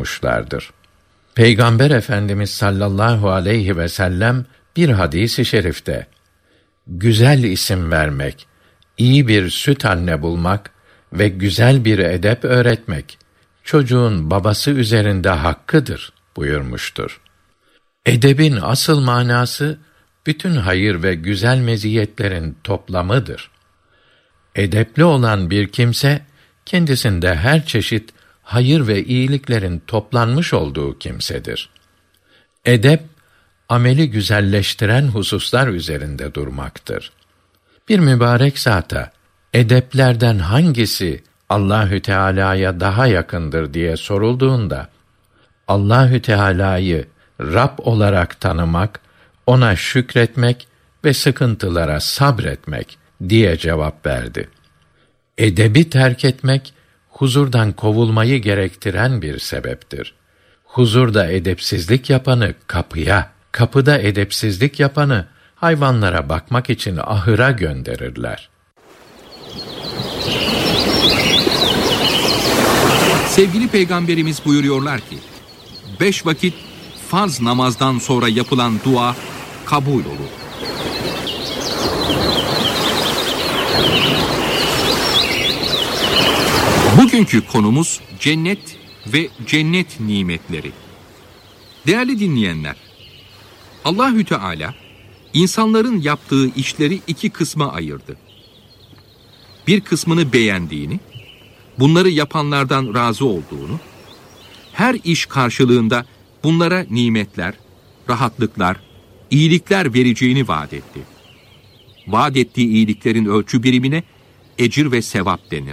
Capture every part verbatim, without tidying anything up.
olmuşlardır. Peygamber Efendimiz sallallahu aleyhi ve sellem bir hadis-i şerifte, güzel isim vermek, iyi bir süt anne bulmak ve güzel bir edep öğretmek, çocuğun babası üzerinde hakkıdır buyurmuştur. Edebin asıl manası, bütün hayır ve güzel meziyetlerin toplamıdır. Edepli olan bir kimse, kendisinde her çeşit hayır ve iyiliklerin toplanmış olduğu kimsedir. Edep, ameli güzelleştiren hususlar üzerinde durmaktır. Bir mübarek zata, edeplerden hangisi Allahü Teala'ya daha yakındır diye sorulduğunda, Allahü Teala'yı Rab olarak tanımak, ona şükretmek ve sıkıntılara sabretmek diye cevap verdi. Edebi terk etmek, huzurdan kovulmayı gerektiren bir sebeptir. Huzurda edepsizlik yapanı kapıya, kapıda edepsizlik yapanı hayvanlara bakmak için ahıra gönderirler. Sevgili Peygamberimiz buyuruyorlar ki, beş vakit farz namazdan sonra yapılan dua kabul olur. Bugünkü konumuz cennet ve cennet nimetleri. Değerli dinleyenler, Allahü Teala insanların yaptığı işleri iki kısma ayırdı. Bir kısmını beğendiğini, bunları yapanlardan razı olduğunu, her iş karşılığında bunlara nimetler, rahatlıklar, iyilikler vereceğini vaat etti. Vaat ettiği iyiliklerin ölçü birimine ecir ve sevap denir.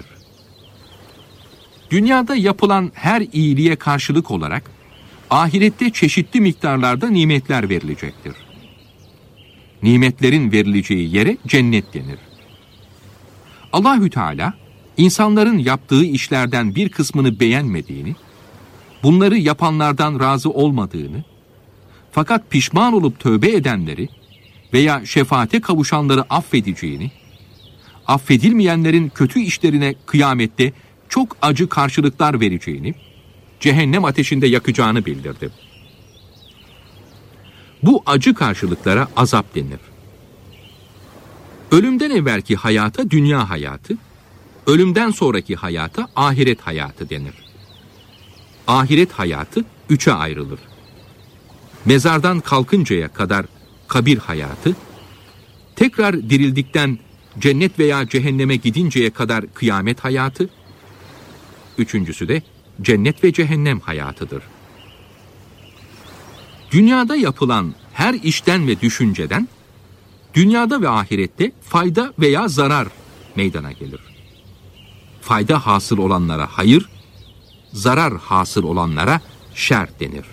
Dünyada yapılan her iyiliğe karşılık olarak ahirette çeşitli miktarlarda nimetler verilecektir. Nimetlerin verileceği yere cennet denir. Allahü Teala insanların yaptığı işlerden bir kısmını beğenmediğini, bunları yapanlardan razı olmadığını, fakat pişman olup tövbe edenleri veya şefaate kavuşanları affedeceğini, affedilmeyenlerin kötü işlerine kıyamette çok acı karşılıklar vereceğini, cehennem ateşinde yakacağını bildirdi. Bu acı karşılıklara azap denir. Ölümden evvelki hayata dünya hayatı, ölümden sonraki hayata ahiret hayatı denir. Ahiret hayatı üçe ayrılır. Mezardan kalkıncaya kadar kabir hayatı, tekrar dirildikten cennet veya cehenneme gidinceye kadar kıyamet hayatı, üçüncüsü de cennet ve cehennem hayatıdır. Dünyada yapılan her işten ve düşünceden, dünyada ve ahirette fayda veya zarar meydana gelir. Fayda hasıl olanlara hayır, zarar hasıl olanlara şer denir.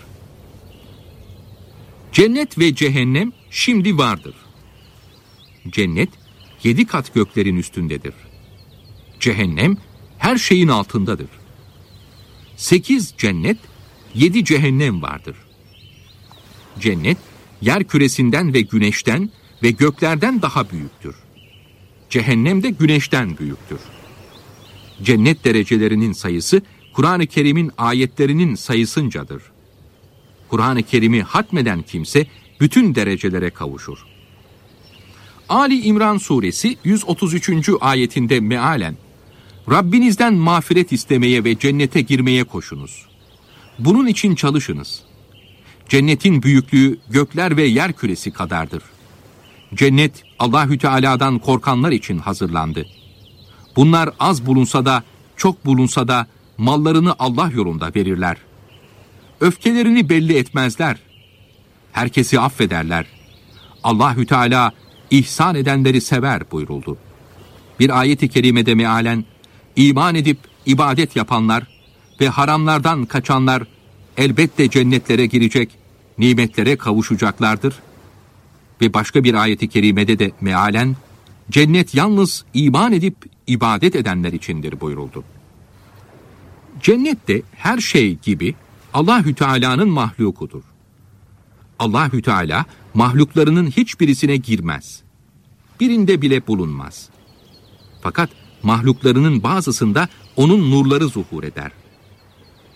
Cennet ve cehennem şimdi vardır. Cennet yedi kat göklerin üstündedir. Cehennem her şeyin altındadır. Sekiz cennet, yedi cehennem vardır. Cennet, yer küresinden ve güneşten ve göklerden daha büyüktür. Cehennem de güneşten büyüktür. Cennet derecelerinin sayısı, Kur'an-ı Kerim'in ayetlerinin sayısıncadır. Kur'an-ı Kerim'i hatmeden kimse, bütün derecelere kavuşur. Ali İmran suresi yüz otuz üçüncü ayetinde mealen, Rabbinizden mağfiret istemeye ve cennete girmeye koşunuz. Bunun için çalışınız. Cennetin büyüklüğü gökler ve yer küresi kadardır. Cennet Allahü Teala'dan korkanlar için hazırlandı. Bunlar az bulunsa da, çok bulunsa da mallarını Allah yolunda verirler. Öfkelerini belli etmezler. Herkesi affederler. Allahü Teala ihsan edenleri sever buyuruldu. Bir ayet-i kerimede mealen, iman edip ibadet yapanlar ve haramlardan kaçanlar elbette cennetlere girecek, nimetlere kavuşacaklardır. Ve başka bir ayet-i kerimede de mealen, cennet yalnız iman edip ibadet edenler içindir buyuruldu. Cennet de her şey gibi Allahü Teala'nın mahlukudur. Allahü Teala mahluklarının hiçbirisine girmez. Birinde bile bulunmaz. Fakat mahluklarının bazısında onun nurları zuhur eder.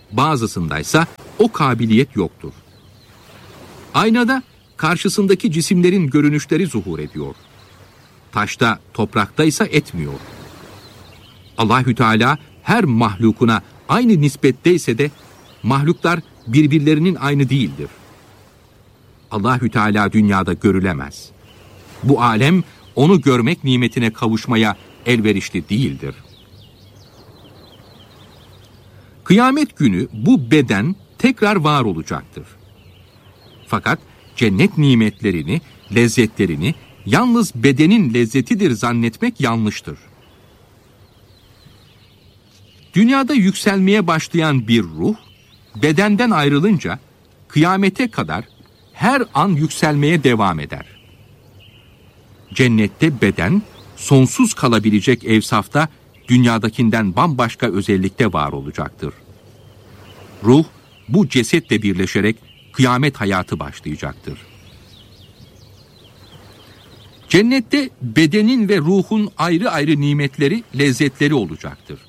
bazısındaysa o kabiliyet yoktur. Aynada karşısındaki cisimlerin görünüşleri zuhur ediyor. Taşta, toprakta ise etmiyor. Allahü Teala her mahlukuna aynı nispetteyse de mahluklar birbirlerinin aynı değildir. Allahü Teala dünyada görülemez. Bu alem onu görmek nimetine kavuşmaya elverişli değildir. Kıyamet günü bu beden tekrar var olacaktır. Fakat cennet nimetlerini, lezzetlerini yalnız bedenin lezzetidir zannetmek yanlıştır. Dünyada yükselmeye başlayan bir ruh, bedenden ayrılınca kıyamete kadar her an yükselmeye devam eder. Cennette beden, sonsuz kalabilecek evsafta dünyadakinden bambaşka özellikte var olacaktır. Ruh, bu cesetle birleşerek kıyamet hayatı başlayacaktır. Cennette bedenin ve ruhun ayrı ayrı nimetleri, lezzetleri olacaktır.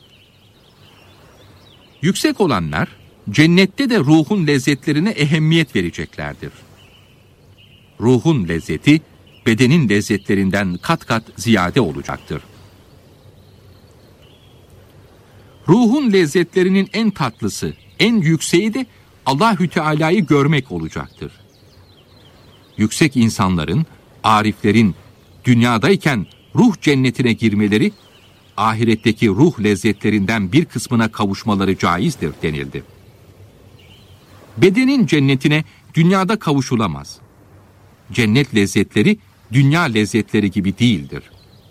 Yüksek olanlar, cennette de ruhun lezzetlerine ehemmiyet vereceklerdir. Ruhun lezzeti, bedenin lezzetlerinden kat kat ziyade olacaktır. Ruhun lezzetlerinin en tatlısı, en yükseği de Allahü Teala'yı görmek olacaktır. Yüksek insanların, ariflerin dünyadayken ruh cennetine girmeleri, ahiretteki ruh lezzetlerinden bir kısmına kavuşmaları caizdir denildi. Bedenin cennetine dünyada kavuşulamaz. Cennet lezzetleri dünya lezzetleri gibi değildir.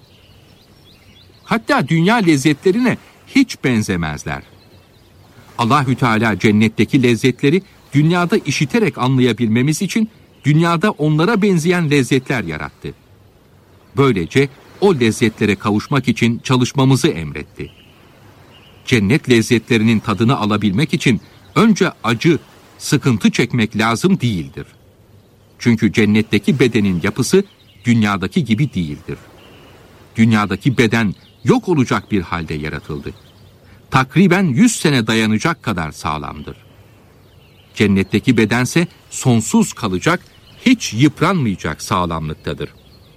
Hatta dünya lezzetlerine hiç benzemezler. Allahü Teala cennetteki lezzetleri dünyada işiterek anlayabilmemiz için dünyada onlara benzeyen lezzetler yarattı. Böylece o lezzetlere kavuşmak için çalışmamızı emretti. Cennet lezzetlerinin tadını alabilmek için önce acı, sıkıntı çekmek lazım değildir. Çünkü cennetteki bedenin yapısı dünyadaki gibi değildir. Dünyadaki beden yok olacak bir halde yaratıldı. Takriben yüz sene dayanacak kadar sağlamdır. Cennetteki bedense sonsuz kalacak, hiç yıpranmayacak sağlamlıktadır.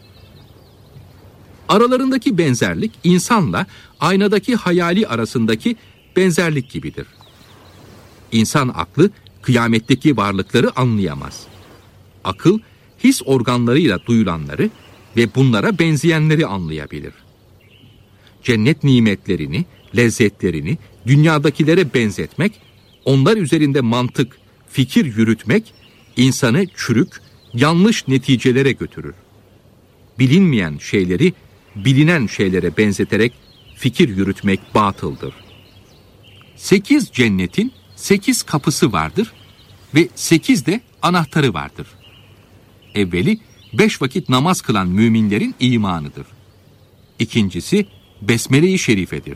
Aralarındaki benzerlik insanla aynadaki hayali arasındaki benzerlik gibidir. İnsan aklı kıyametteki varlıkları anlayamaz. Akıl his organlarıyla duyulanları ve bunlara benzeyenleri anlayabilir. Cennet nimetlerini, lezzetlerini dünyadakilere benzetmek, onlar üzerinde mantık, fikir yürütmek insanı çürük, yanlış neticelere götürür. Bilinmeyen şeyleri bilinen şeylere benzeterek fikir yürütmek batıldır. Sekiz cennetin sekiz kapısı vardır ve sekiz de anahtarı vardır. Evveli beş vakit namaz kılan müminlerin imanıdır. İkincisi Besmele-i Şerife'dir.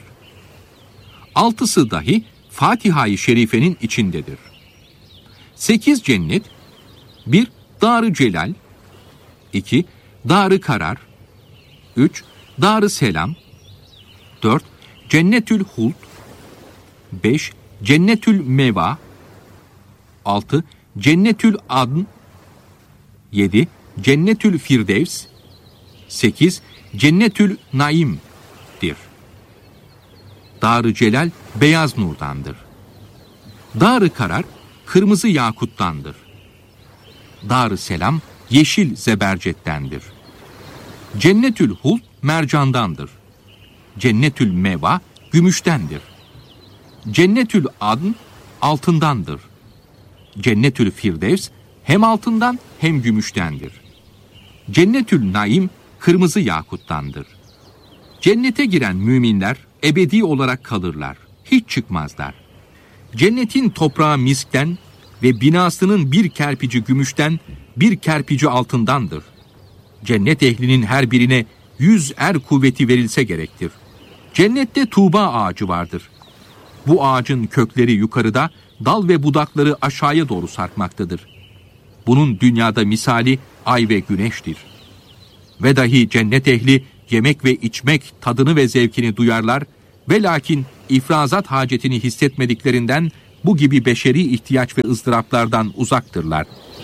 Altısı dahi Fatiha-i Şerife'nin içindedir. Sekiz cennet, bir Dar-ı Celal, iki Dar-ı Karar, üç Dar-ı Selam, dört Cennetül Huld, beş Cennetül Meva, altı Cennetül Adn, yedi Cennetül Firdevs, sekiz Cennetül Naim'dir. Dar-ı Celal beyaz nurdandır. Dar-ı Karar kırmızı yakuttandır. Dar-ı Selam yeşil zebercettendir. Cennetül Huld mercandandır. Cennetül Meva gümüştendir. Cennetül Adn altındandır. Cennetül Firdevs hem altından hem gümüştendir. Cennetül Naim kırmızı yakuttandır. Cennete giren müminler ebedi olarak kalırlar, hiç çıkmazlar. Cennetin toprağı miskten ve binasının bir kerpici gümüşten, bir kerpici altındandır. Cennet ehlinin her birine yüz er kuvveti verilse gerektir. Cennette tuğba ağacı vardır. Bu ağacın kökleri yukarıda, dal ve budakları aşağıya doğru sarkmaktadır. Bunun dünyada misali ay ve güneştir. Ve dahi cennet ehli yemek ve içmek tadını ve zevkini duyarlar ve lakin ifrazat hacetini hissetmediklerinden bu gibi beşeri ihtiyaç ve ızdıraplardan uzaktırlar.